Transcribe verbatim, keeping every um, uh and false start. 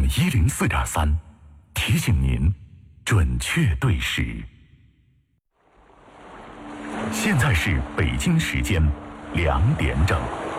一零四点三，提醒您准确对时。现在是北京时间两点整。